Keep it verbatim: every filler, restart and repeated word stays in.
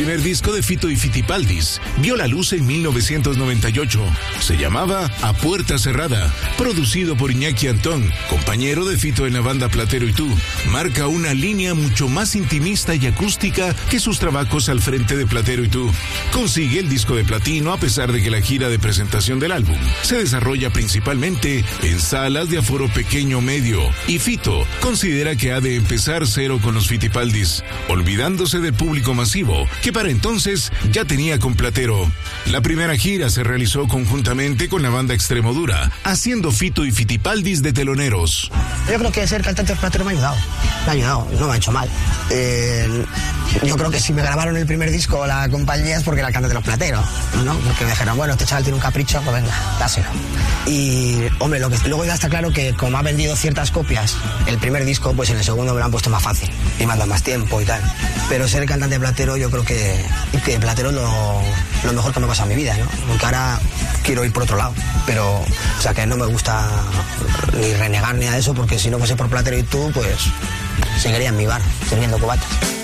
primer disco de Fito y Fitipaldis vio la luz en mil novecientos noventa y ocho. Se llamaba A Puerta Cerrada, producido por Iñaki Antón, compañero de Fito en la banda Platero y Tú. Marca una línea mucho más intimista y acústica que sus trabajos al frente de Platero y Tú. Consigue el disco de platino a pesar de que la gira de presentación del álbum se desarrolla principalmente en salas de aforo pequeño medio, y Fito considera que ha de empezar cero con los Fitipaldis, olvidándose del público masivo que para entonces ya tenía con Platero. La primera gira se realizó conjuntamente con la banda Extremodura, haciendo Fito y Fitipaldis de teloneros. Yo creo que ser cantante de Platero me ha ayudado, me ha ayudado, no me ha hecho mal. Eh, yo creo que si me grabaron el primer disco la compañía es porque era el cantante de los Plateros, ¿no? Porque me dijeron, bueno, este chaval tiene un capricho, pues venga, dáselo. Y, hombre, lo que, luego ya está claro que como ha vendido ciertas copias el primer disco, pues en el segundo me lo han puesto más fácil y me han dado más tiempo y tal. Pero ser el cantante de Platero, yo creo que, que Platero es lo, lo mejor que me ha pasado en mi vida, ¿no? Aunque ahora quiero ir por otro lado, pero, o sea, que no me gusta ni renegar ni nada de eso, porque si no fuese por Platero y Tú, pues seguiría en mi bar, sirviendo cubatas.